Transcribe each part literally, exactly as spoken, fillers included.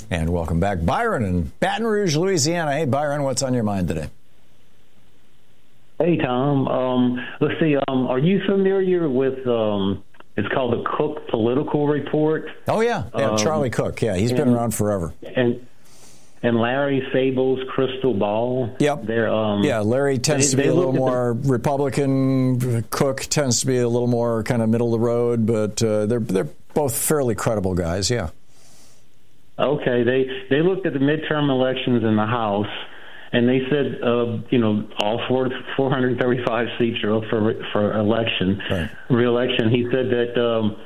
And welcome back. Byron in Baton Rouge, Louisiana. Hey, Byron, what's on your mind today? Hey, Tom. Um, let's see. Um, are you familiar with, um, it's called the Cook Political Report? Oh, yeah. yeah um, Charlie Cook. Yeah, he's and, been around forever. And and Larry Sable's Crystal Ball. Yep. They're, um, yeah, Larry tends they, to be a little more the, Republican. Cook tends to be a little more kind of middle of the road, but uh, they're they're both fairly credible guys, yeah. Okay. They, they looked at the midterm elections in the House, and they said, uh, you know, all four, four hundred thirty-five seats are up for for election, right. re-election. He said that um,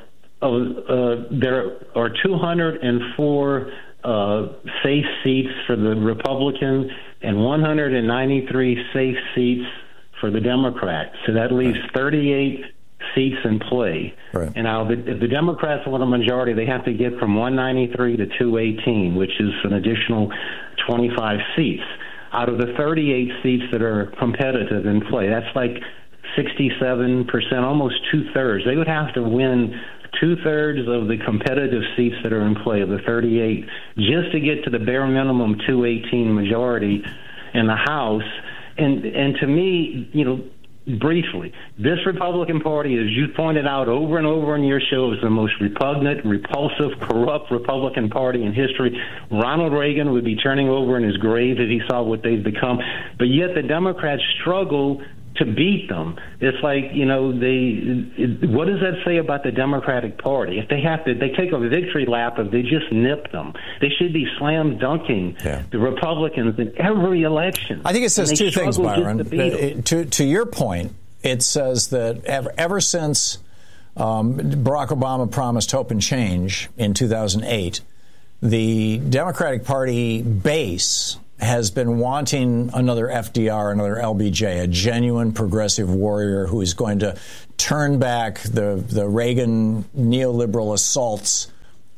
uh, there are two hundred four uh, safe seats for the Republicans and one hundred ninety-three safe seats for the Democrats. So that leaves right. thirty-eight seats in play. Right. And now, the, if the Democrats want a majority, they have to get from one ninety-three to two eighteen, which is an additional twenty-five seats. Out of the thirty-eight seats that are competitive in play, that's like sixty-seven percent, almost two-thirds. They would have to win two-thirds of the competitive seats that are in play of the thirty-eight just to get to the bare minimum two eighteen majority in the House. And and to me, you know, briefly, this Republican Party, as you pointed out over and over in your show, is the most repugnant, repulsive, corrupt Republican Party in history. Ronald Reagan would be turning over in his grave if he saw what they've become. But yet the Democrats struggle to beat them. It's like, you know, they. It, what does that say about the Democratic Party? If they have to, they take a victory lap if they just nip them. They should be slam dunking yeah. the Republicans in every election. I think it says two things, Byron. To, it, to to your point, it says that ever, ever since um, Barack Obama promised hope and change in two thousand eight, the Democratic Party base has been wanting another F D R, another L B J, a genuine progressive warrior who is going to turn back the the Reagan neoliberal assaults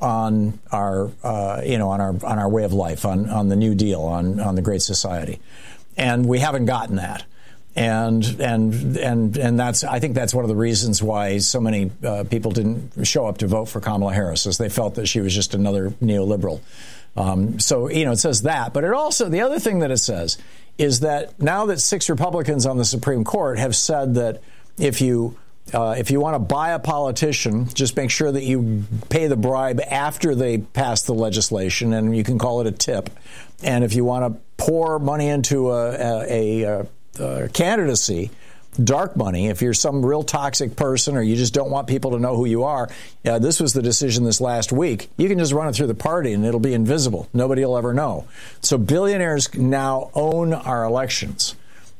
on our uh, you know on our on our way of life, on on the New Deal, on on the Great Society, and we haven't gotten that. And and and and that's I think that's one of the reasons why so many uh, people didn't show up to vote for Kamala Harris, as they felt that she was just another neoliberal. Um, so, you know, it says that. But it also, the other thing that it says is that now that six Republicans on the Supreme Court have said that if you uh, if you want to buy a politician, just make sure that you pay the bribe after they pass the legislation, and you can call it a tip. And if you want to pour money into a, a, a, a candidacy, dark money, if you're some real toxic person or you just don't want people to know who you are, uh, this was the decision this last week. You can just run it through the party and it'll be invisible. Nobody will ever know. So billionaires now own our elections.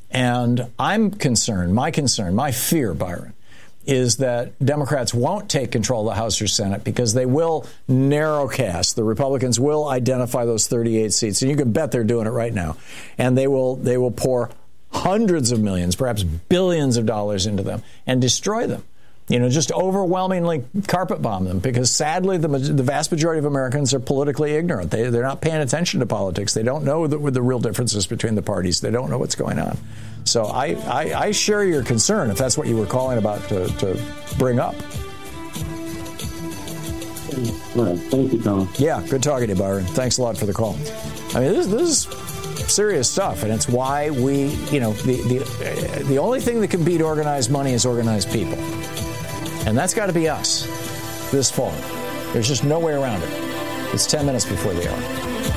And I'm concerned, my concern, my fear, Byron, is that Democrats won't take control of the House or Senate because they will narrowcast. The Republicans will identify those thirty-eight seats, and you can bet they're doing it right now. And they will they will pour hundreds of millions, perhaps billions of dollars into them and destroy them. You know, just overwhelmingly carpet bomb them, because sadly the, the vast majority of Americans are politically ignorant. They, they're not paying attention to politics. They don't know the, the real differences between the parties. They don't know what's going on. So I, I, I share your concern, if that's what you were calling about to, to bring up. All right. Thank you, Tom. Yeah, good talking to you, Byron. Thanks a lot for the call. I mean, this, this is serious stuff, and it's why we, you know, the the uh, the only thing that can beat organized money is organized people, and that's got to be us this fall. There's just no way around it. It's ten minutes before the hour.